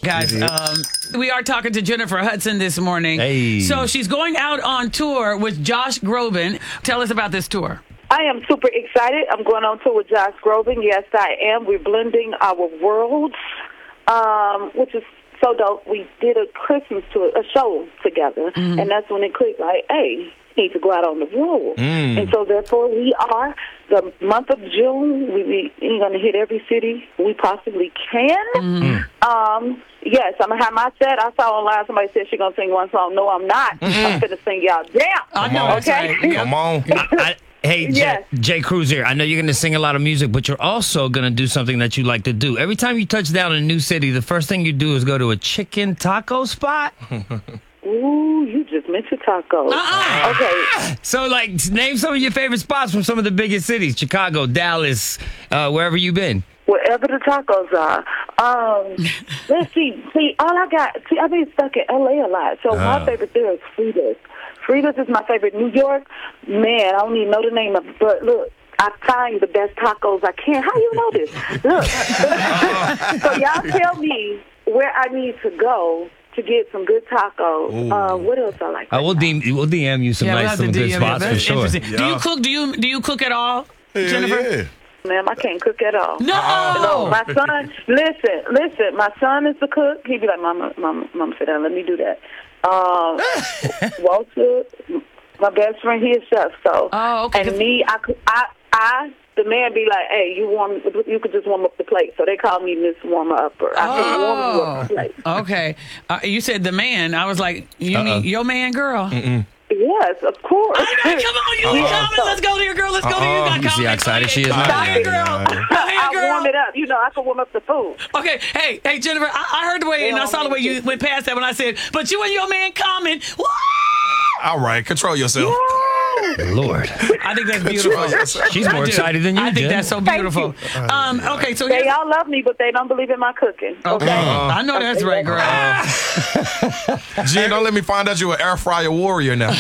Guys, we are talking to Jennifer Hudson this morning. Hey. So she's going out on tour with Josh Groban. Tell us about this tour. I am super excited. I'm going on tour with Josh Groban. Yes, I am. We're blending our worlds, which is so dope. We did a Christmas tour, a show together, and that's when it clicked. Like, hey, need to go out on the road, and so therefore we are. The month of June, we're going to hit every city we possibly can. Yes, I'm going to have my set. I saw online somebody said she's going to sing one song. No, I'm not. I'm going to sing y'all down. I know, that's okay? right. Come on. Hey, Yes. Jay Cruz here. I know you're going to sing a lot of music, but you're also going to do something that you like to do. Every time you touch down in a new city, the first thing you do is go to a chicken taco spot. Ooh, you just mentioned tacos. Okay. So, like, name some of your favorite spots from some of the biggest cities. Chicago, Dallas, wherever you've been. Wherever the tacos are. Let's see. I've been stuck in L.A. a lot. So my favorite there is Frida's. Frida's is my favorite. New York, man, I don't even know the name of it. But look, I find the best tacos I can. How you know this? Look. So y'all tell me where I need to go to get some good tacos. What else I like? We'll DM you some Yeah, we'll nice, have to some good DM you. spots for That's sure. interesting. Do you cook? Do you cook at all, Jennifer? Yeah. Ma'am, I can't cook at all. No. My son, listen. My son is the cook. He'd be like, Mama, sit down. Let me do that. Walter, my best friend, he is chef. So, okay. And me, the man be like, hey, you could just warm up the plate. So they call me Miss Warmer Upper. I can warm you up the plate. Okay. You said the man. I was like, you mean your man, girl? Yes, of course. Come on, you coming? Let's go there, girl. Let's go there. You got You see how excited she is now? Go ahead, girl. Go ahead, I girl. warm it up. I can warm up the food. Okay, hey, Jennifer, I heard the way, and I saw the way you went past that when I said, but you and your man coming. Woo! All right, control yourself. Lord. I think that's beautiful. She's more excited than you, I think Jen. that's so beautiful. Okay, so They all love me, but they don't believe in my cooking. Okay? I know that's right, girl. Jen, don't let me find out you're an air fryer warrior now.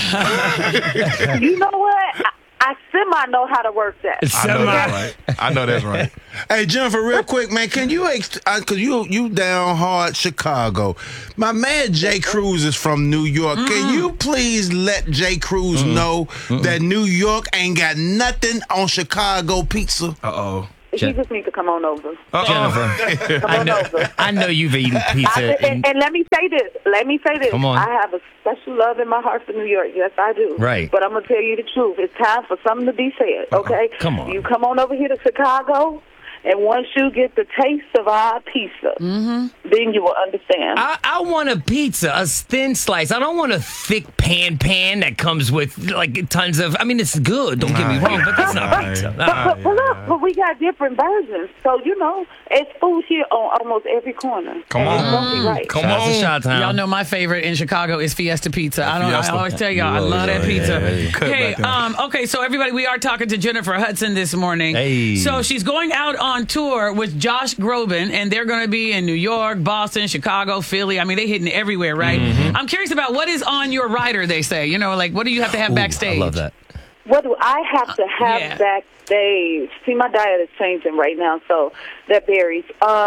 You know what? I semi know how to work that. I know that's right. Hey, Jennifer, real quick, man, can you, because you down hard Chicago. My man Jay Cruz is from New York. Can you please let Jay Cruz know that New York ain't got nothing on Chicago pizza? Uh-oh. He just needs to come on over. Jennifer, Come on over. I know you've eaten pizza. And let me say this. Come on. I have a special love in my heart for New York. Yes, I do. Right. But I'm going to tell you the truth. It's time for something to be said, okay? Come on. You come on over here to Chicago, and once you get the taste of our pizza, then you will understand. I want a pizza, a thin slice. I don't want a thick pan that comes with like tons of. I mean, it's good. Don't get me wrong, but that's not pizza. But we got different versions. So, it's food here on almost every corner. Come on. Don't be right. Come Shots on. of Chi-Town. Y'all know my favorite in Chicago is Fiesta Pizza. I always tell y'all, I love that pizza. Hey, okay, so everybody, we are talking to Jennifer Hudson this morning. Hey. So she's going out on tour with Josh Groban, and they're going to be in New York, Boston, Chicago, Philly. I mean, they're hitting everywhere, right? I'm curious about what is on your rider, they say. Like, what do you have to have backstage? I love that. What do I have to have backstage? See, my diet is changing right now, so that varies.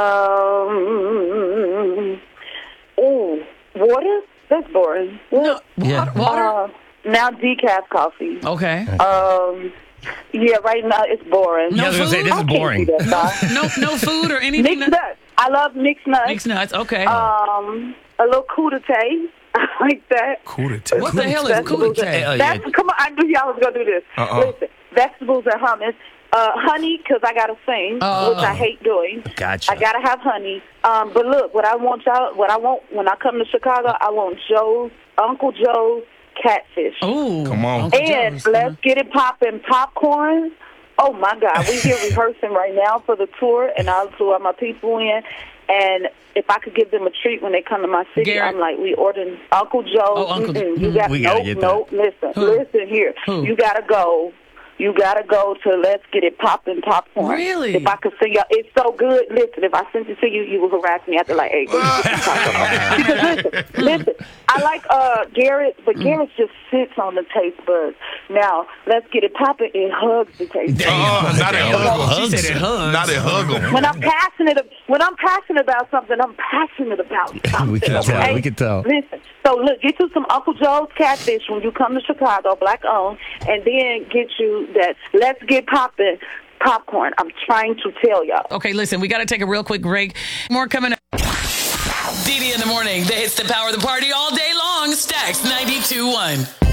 Water? That's boring. No, water? Now decaf coffee. Okay. Yeah, right now it's boring. No I was going to say, this is boring. No food or anything? Mixed nuts. I love mixed nuts. Mixed nuts, okay. A little crudité. I like that. Crudité. What the hell is crudité? Come on, I knew y'all was going to do this. Listen, vegetables and hummus. Honey, because I got to sing, which I hate doing. Gotcha. I got to have honey. But look, what I want when I come to Chicago, I want Uncle Joe's catfish. Ooh. Come on. And let's get it poppin' popcorn. Oh, my God. We're here rehearsing right now for the tour, and I'll tour my people in. And if I could give them a treat when they come to my city, Garrett. I'm like, we ordering Uncle Joe. Oh, Uncle Joe. You got We gotta get that. Listen here. You gotta go. You gotta go to Let's Get It Poppin' Popcorn. Really? If I could sing y'all, it's so good. Listen, if I sent it to you, you would harass me after like 8 days. Because listen, I like Garrett, but Garrett just sits on the taste buds. Now, let's get it popping. It hugs the taste buds. Not a hug. She said it hugs. Not a hug. When I'm passionate about something, I'm passionate about something. We can tell. okay? We can tell. Listen, so look, get you some Uncle Joe's catfish when you come to Chicago, black owned, and then get you that Let's Get Poppin' popcorn. I'm trying to tell y'all. Okay, listen, we got to take a real quick break. More coming up. DD in the morning. That hits the power of the party all day long. Stacks 92.1.